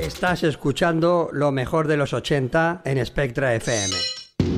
Estás escuchando lo mejor de los 80 en Spectra FM.